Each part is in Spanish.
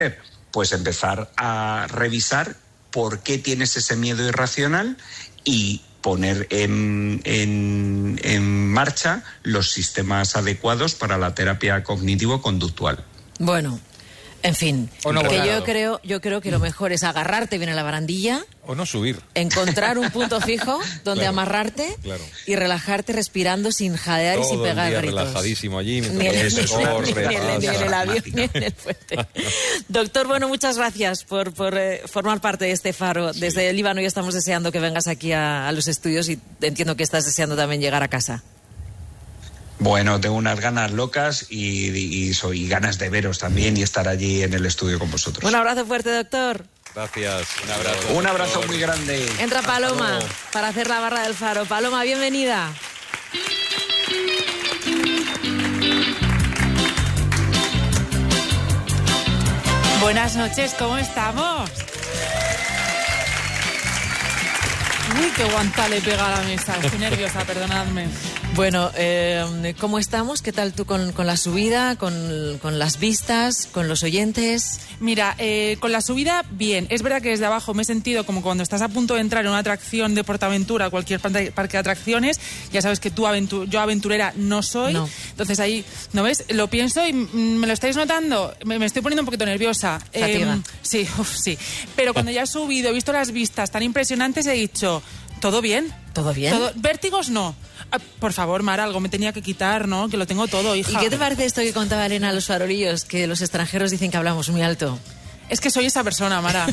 Pues empezar a revisar por qué tienes ese miedo irracional y poner en marcha los sistemas adecuados para la terapia cognitivo-conductual. Bueno, en fin, no, que yo creo que lo mejor es agarrarte bien a la barandilla. O no subir. Encontrar un punto fijo donde amarrarte y relajarte respirando sin jadear y sin pegar gritos. Relajadísimo allí. Ni en el avión ni en el puente. Doctor, bueno, muchas gracias por formar parte de este faro. Desde el Líbano ya estamos deseando que vengas aquí a los estudios y entiendo que estás deseando también llegar a casa. Bueno, tengo unas ganas locas y ganas de veros también y estar allí en el estudio con vosotros. Un abrazo fuerte, doctor. Gracias, un abrazo. Un abrazo muy grande. Entra Paloma para hacer la barra del faro. Paloma, bienvenida. Buenas noches, ¿cómo estamos? Uy, qué guanta le pega a la mesa. Estoy nerviosa, perdonadme. Bueno, ¿cómo estamos? ¿Qué tal tú con la subida, con las vistas, con los oyentes? Mira, con la subida, bien. Es verdad que desde abajo me he sentido como cuando estás a punto de entrar en una atracción de PortAventura, cualquier parque de atracciones. Ya sabes que yo aventurera no soy. No. Entonces ahí, ¿no ves? Lo pienso y me lo estáis notando. Me estoy poniendo un poquito nerviosa. Fatiga. Sí. Pero cuando ya he subido, he visto las vistas tan impresionantes, he dicho, ¿todo bien? ¿Todo bien? Vértigos no. Por favor, Mara, algo me tenía que quitar, ¿no? Que lo tengo todo, hija. ¿Y qué te parece esto que contaba Elena a los farolillos? Que los extranjeros dicen que hablamos muy alto. Es que soy esa persona, Mara.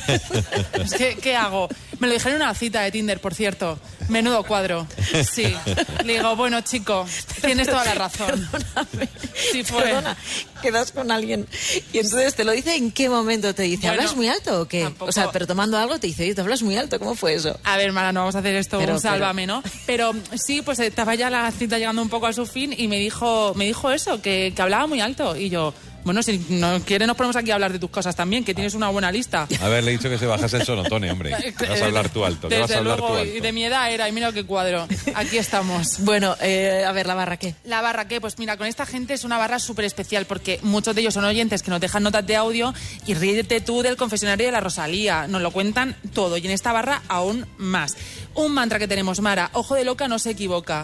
Es que, ¿qué hago? Me lo dijeron en una cita de Tinder, por cierto. Menudo cuadro. Sí. Le digo, bueno, chico, tienes toda la razón. Perdóname. Sí fue. Perdona, quedas con alguien y entonces te lo dice, ¿en qué momento te dice? Bueno, ¿hablas muy alto o qué? tampoco. O sea, pero tomando algo te dice, oye, ¿te hablas muy alto? ¿Cómo fue eso? A ver, Mara, no vamos a hacer esto un sálvame, ¿no? Pero sí, pues estaba ya la cita llegando un poco a su fin y me dijo eso, que hablaba muy alto. Y yo, bueno, si no quieres nos ponemos aquí a hablar de tus cosas también, que tienes una buena lista. A ver, le he dicho que se bajase el sonotone, hombre. Vas a hablar tú alto. Desde luego, y de mi edad era, y mira qué cuadro. Aquí estamos. Bueno, a ver, ¿la barra qué? ¿La barra qué? Pues mira, con esta gente es una barra súper especial porque muchos de ellos son oyentes que nos dejan notas de audio y ríete tú del confesionario de la Rosalía. Nos lo cuentan todo y en esta barra aún más. Un mantra que tenemos, Mara, ojo de loca no se equivoca.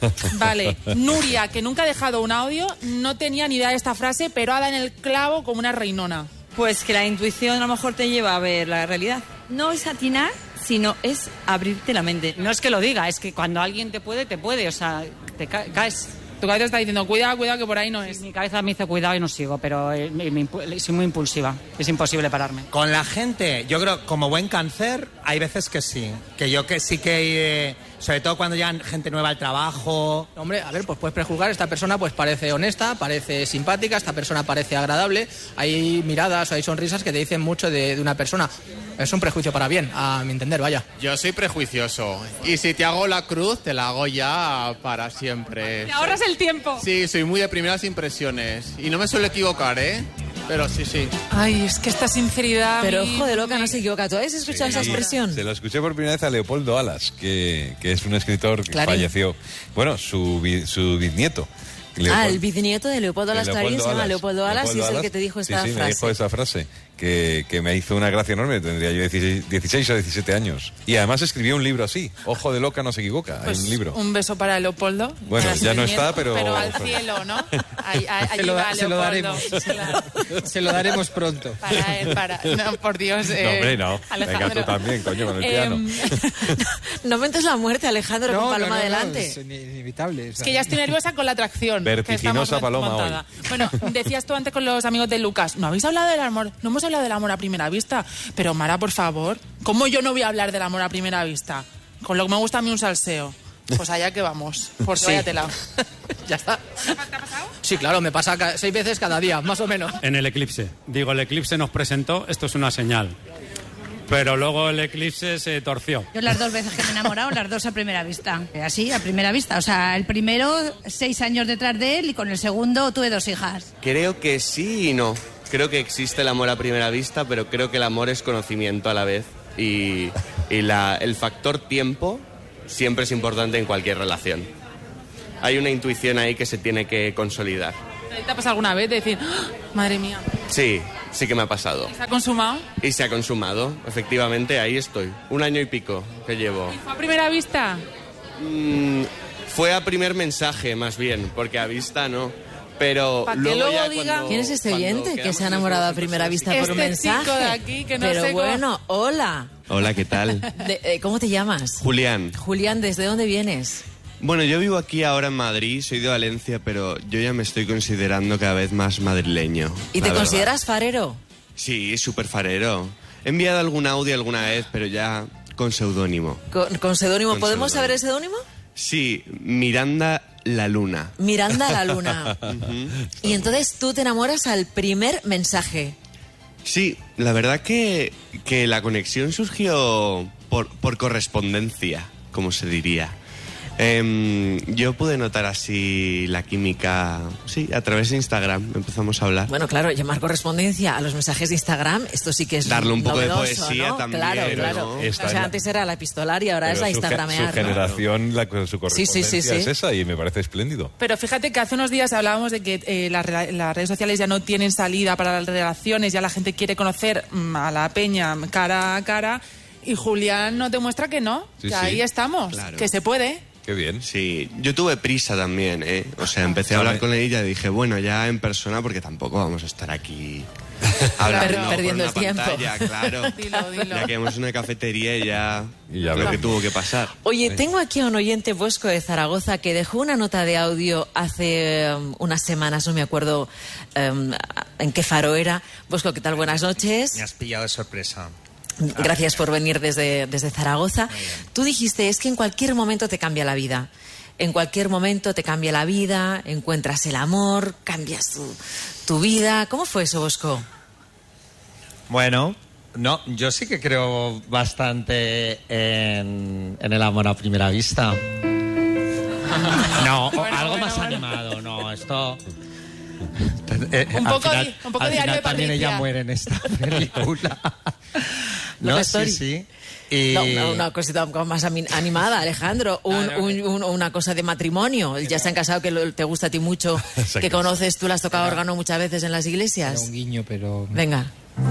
Vale, Nuria, que nunca ha dejado un audio, no tenía ni idea de esta frase, pero ha dado en el clavo como una reinona. Pues que la intuición a lo mejor te lleva a ver la realidad. No es atinar, sino es abrirte la mente. No es que lo diga, es que cuando alguien te puede, o sea, te caes. Tu cabeza está diciendo, cuidado, que por ahí no es. Mi cabeza me dice cuidado y no sigo, pero soy muy impulsiva, es imposible pararme. Con la gente, yo creo, como buen cáncer, hay veces que sí, sobre todo cuando llegan gente nueva al trabajo. Hombre, a ver, pues puedes prejuzgar, esta persona pues parece honesta, parece simpática, esta persona parece agradable, hay miradas o hay sonrisas que te dicen mucho de una persona. Es un prejuicio para bien, a mi entender, vaya. Yo soy prejuicioso y si te hago la cruz, te la hago ya para siempre. Te ahorras el tiempo. Sí, soy muy de primeras impresiones y no me suelo equivocar, ¿eh? Pero sí. Ay, es que esta sinceridad... Pero ojo de loca no se equivoca. ¿Tú habéis escuchado esa expresión? Se lo escuché por primera vez a Leopoldo Alas, que es un escritor que falleció. Bueno, su bisnieto. El bisnieto de Leopoldo Alas Clarín se llama Leopoldo Alas y es el que te dijo esta frase. Sí, me dijo esa frase, que me hizo una gracia enorme. Tendría yo 16 o 17 años. Y además escribió un libro así, Ojo de loca no se equivoca, pues hay un libro. Un beso para Leopoldo. Bueno, ya no está, pero al cielo, ¿no? Se lo daremos. Se lo daremos pronto. No, por Dios. No, hombre, no. Venga, tú también, coño, con el piano. No mentes la muerte, Alejandro, con Paloma delante. Es inevitable. Es que ya estoy nerviosa con la atracción. Vertiginosa Paloma montada hoy. Bueno, decías tú antes con los amigos de Lucas, ¿no habéis hablado del amor? No hemos hablado del amor a primera vista. Pero Mara, por favor, ¿cómo yo no voy a hablar del amor a primera vista? Con lo que me gusta a mí un salseo. Pues allá que vamos, por si váyatela. Ya está. ¿Te ha pasado? Sí, claro, me pasa 6 veces cada día, más o menos. En el eclipse. Digo, el eclipse nos presentó, esto es una señal. Pero luego el eclipse se torció. Yo las 2 veces que me he enamorado, las 2 a primera vista. Así, a primera vista. O sea, el primero, 6 años detrás de él y con el segundo tuve 2 hijas. Creo que sí y no. Creo que existe el amor a primera vista, pero creo que el amor es conocimiento a la vez. Y el factor tiempo siempre es importante en cualquier relación. Hay una intuición ahí que se tiene que consolidar. ¿Te ha pasado alguna vez de decir, ¡oh, madre mía? Sí, sí que me ha pasado. ¿Se ha consumado? Y se ha consumado, efectivamente, ahí estoy. 1 año y pico que llevo. ¿Fue a primera vista? Fue a primer mensaje, más bien, porque a vista no. Pero ¿Pa' que luego luego ya diga? cuando- ¿Quién es este cuando oyente que quedamos se ha enamorado a nosotros primera vista por un Este mensaje? chico de aquí, que no Pero sé cómo- bueno, hola. Hola, ¿qué tal? ¿Cómo te llamas? Julián. Julián, ¿desde dónde vienes? Bueno, yo vivo aquí ahora en Madrid, soy de Valencia, pero yo ya me estoy considerando cada vez más madrileño. ¿Y la te verdad. consideras farero? Sí, súper farero. He enviado algún audio alguna vez, pero ya con seudónimo. ¿Con seudónimo? Con ¿Podemos seudónimo. saber el seudónimo? Sí, Miranda la Luna. Miranda la Luna. Ujú. Y entonces tú te enamoras al primer mensaje. Sí, la verdad que la conexión surgió por correspondencia, como se diría. Yo pude notar así la química, sí, a través de Instagram empezamos a hablar. Bueno, claro, llamar correspondencia a los mensajes de Instagram, esto sí que es Darle un poco de novedoso, poesía ¿no? también, Claro, ¿no? claro. Esta O sea, es la- antes era la epistolar y ahora es la Pero instagramear. Su generación, su correspondencia sí. es esa y me parece espléndido. Pero fíjate que hace unos días hablábamos de que las redes sociales ya no tienen salida para las relaciones, ya la gente quiere conocer a la peña cara a cara, y Julián nos demuestra que no, Sí, que sí. ahí estamos, Claro. que se puede. Qué bien. Sí, yo tuve prisa también, ¿eh? O sea, empecé a hablar con ella y dije, bueno, ya en persona, porque tampoco vamos a estar aquí hablando Perdiendo por el tiempo. pantalla, claro. Dilo. Ya que hemos en una cafetería y ya Y ya lo ves. que tuvo que pasar. Oye, tengo aquí a un oyente Bosco de Zaragoza que dejó una nota de audio hace unas semanas, no me acuerdo en qué faro era. Bosco, ¿qué tal? Buenas noches. Me has pillado de sorpresa. Gracias por venir desde Zaragoza. Tú dijiste, es que en cualquier momento te cambia la vida. En cualquier momento te cambia la vida, encuentras el amor, cambias tu vida. ¿Cómo fue eso, Bosco? Bueno, no, yo sí que creo bastante en el amor a primera vista. No, algo más animado, no, esto... Un poco al diario final de también Patricia. ella muere en esta película. No, Love sí, Story. sí. No, una cosita más animada, Alejandro. Una cosa de matrimonio. Ya se han casado, que te gusta a ti mucho, Se han que casado. conoces, tú le has tocado órgano muchas veces en las Era iglesias. un guiño, pero... Venga.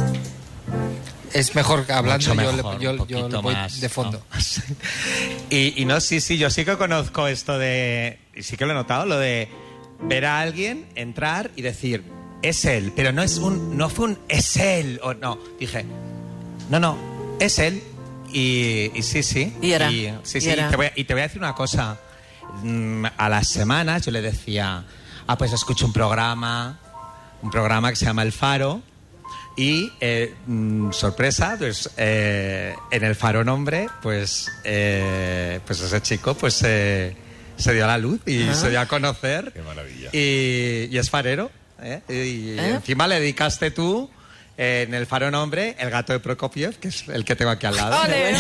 Es mejor hablando, Mucho mejor, un yo poquito lo voy más, de fondo. Y no, sí, yo sí que conozco esto de... Y sí que lo he notado, lo de ver a alguien, entrar y decir, es él, pero no fue un es él, o no, dije, no, es él, y sí. Y era. Sí, Y era. y te voy a decir una cosa, a las semanas yo le decía, pues escucho un programa que se llama El Faro, y sorpresa, pues en El Faro Nombre, pues ese chico pues se dio a la luz y se dio a conocer. Qué maravilla. Y es farero, ¿eh? Y encima le dedicaste tú en El Faro Nombre El gato de Prokofiev, que es el que tengo aquí al lado. ¡Ole,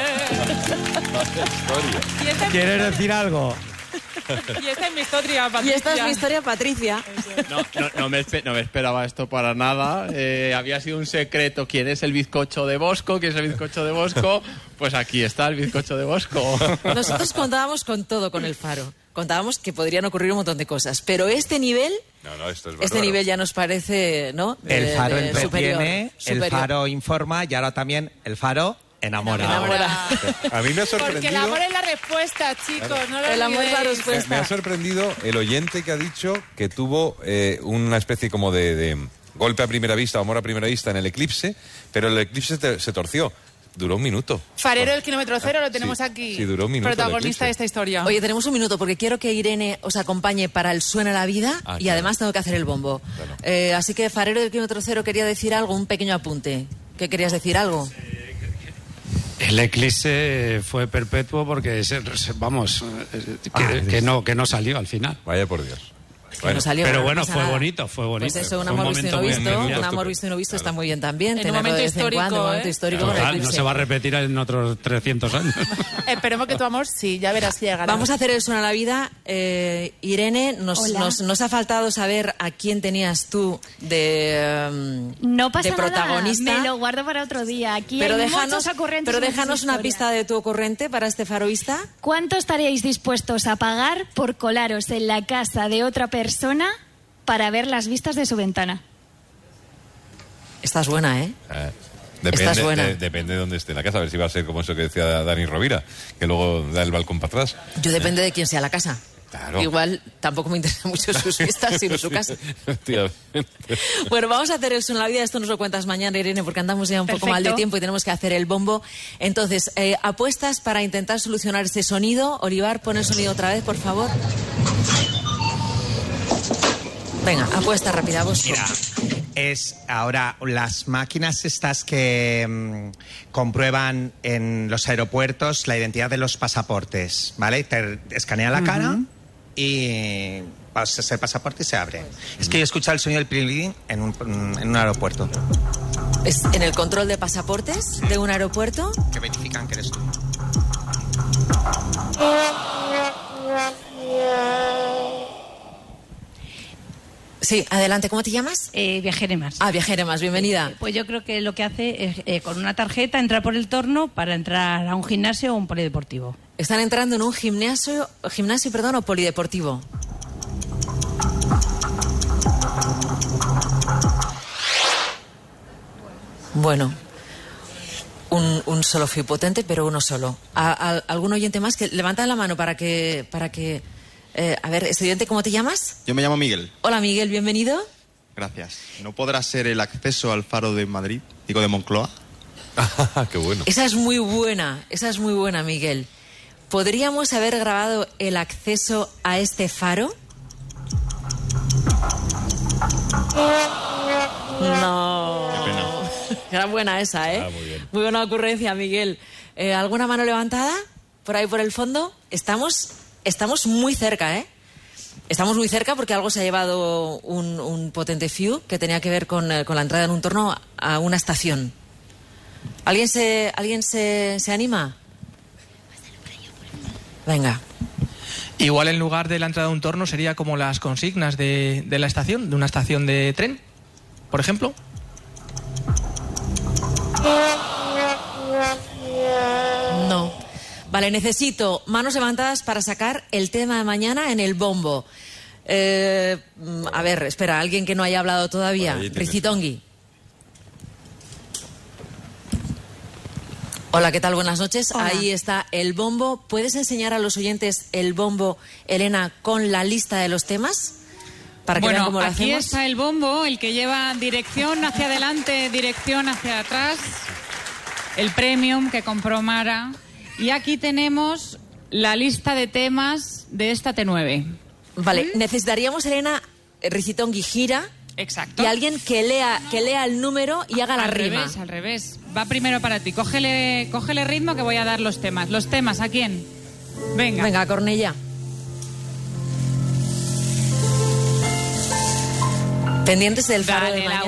¿Quieres decir algo? Y esta es mi historia, Y Patricia. esta es mi historia, Patricia. No me esperaba esto para nada. Había sido un secreto. ¿Quién es el bizcocho de Bosco? ¿Quién es el bizcocho de Bosco? Pues aquí está el bizcocho de Bosco. Nosotros contábamos con todo con el Faro. Contábamos que podrían ocurrir un montón de cosas. Pero este nivel, No, esto es este bárbaro. nivel ya nos parece, ¿no? El Faro de entretiene, el superior. Faro informa y ahora también el Faro enamora. A mí me ha Porque el sorprendido... amor es la respuesta, chicos. No lo El amor es la olvidéis. respuesta. Me ha sorprendido el oyente que ha dicho que tuvo una especie como de golpe a primera vista, amor a primera vista en el eclipse, pero el eclipse se torció. Duró un minuto. Farero del kilómetro cero, lo tenemos aquí. sí, duró un minuto el Protagonista eclipse. de esta historia. Oye, tenemos un minuto porque quiero que Irene os acompañe para el Suena la Vida y claro. además tengo que hacer el bombo. Así que Farero del kilómetro cero quería decir algo, un pequeño apunte. ¿Qué querías decir? ¿Algo? El eclipse fue perpetuo porque, que no salió al final. Vaya por Dios. No salió, pero no bueno, pasa fue nada. bonito, fue bonito. Pues eso, un Fue amor visto y no momento visto, muy un amor visto y no visto está muy bien también. En un tenerlo momento de vez en histórico, cuando, un momento histórico con el Total, no eclipse. se va a repetir en otros 300 años. Esperemos que tu amor sí, ya verás si llegará. Vamos a hacer el Suena la Vida. Irene, Hola. nos ha faltado saber a quién tenías tú No pasa de protagonista. nada, me lo guardo para otro día. Aquí Pero hay déjanos, muchos ocurrentes. pero en esta déjanos una historia. pista de tu ocurrente para este faroísta. ¿Cuánto estaríais dispuestos a pagar por colaros en la casa de otra persona para ver las vistas de su ventana? Esta es buena, ¿eh? Depende, Esta es buena. Depende de dónde esté la casa, a ver si va a ser como eso que decía Dani Rovira, que luego da el balcón para atrás. Yo depende de quién sea la casa. Claro. Igual tampoco me interesa mucho sus vistas, sino su casa. Bueno, vamos a hacer eso en la vida. Esto nos lo cuentas mañana, Irene, porque andamos ya un poco mal de tiempo y tenemos que hacer el bombo. Entonces, apuestas para intentar solucionar ese sonido. Olivar, pon el sonido otra vez, por favor. Venga, apuesta rápida, vos. Mira, es ahora las máquinas estas que comprueban en los aeropuertos la identidad de los pasaportes, ¿vale? Te escanea la cara y pasas el pasaporte y se abre. Es que yo he escuchado el sonido del pilín en un aeropuerto. ¿Es en el control de pasaportes de un aeropuerto? Que verifican que eres tú. Sí, adelante. ¿Cómo te llamas? Viajeremas. Ah, Viajeremas, bienvenida. Pues yo creo que lo que hace es con una tarjeta entrar por el torno para entrar a un gimnasio o un polideportivo. Están entrando en un gimnasio o polideportivo. Bueno, un solo fui potente, pero uno solo. ¿Algún oyente más? Que levanta la mano para que a ver, estudiante, ¿cómo te llamas? Yo me llamo Miguel. Hola, Miguel, bienvenido. Gracias. ¿No podrá ser el acceso al faro de Madrid, digo de Moncloa? Qué bueno. Esa es muy buena, Miguel. ¿Podríamos haber grabado el acceso a este faro? No. Qué pena. Era buena esa, ¿eh? Muy bien. Muy buena ocurrencia, Miguel. ¿Alguna mano levantada? ¿Por ahí por el fondo? Estamos muy cerca, ¿eh? Estamos muy cerca porque algo se ha llevado un potente few que tenía que ver con la entrada en un torno a una estación. ¿Alguien se anima? Venga. Igual en lugar de la entrada de un torno sería como las consignas de la estación, de una estación de tren, por ejemplo. No. Vale, necesito manos levantadas para sacar el tema de mañana en el bombo. A ver, espera, alguien que no haya hablado todavía. Rizitongi. Hola, ¿qué tal? Buenas noches. Hola. Ahí está el bombo. ¿Puedes enseñar a los oyentes el bombo, Elena, con la lista de los temas? Para que vean cómo lo aquí hacemos. está el bombo, el que lleva dirección hacia adelante, dirección hacia atrás. El premium que compró Mara. Y aquí tenemos la lista de temas de esta T9. Vale, necesitaríamos, Elena, Rizitongi gira. Exacto. Y alguien que lea el número y haga la rima. Al revés. Va primero para ti. Cógele ritmo que voy a dar los temas. ¿Los temas a quién? Venga, Cornellá. Pendientes del faro de mañana.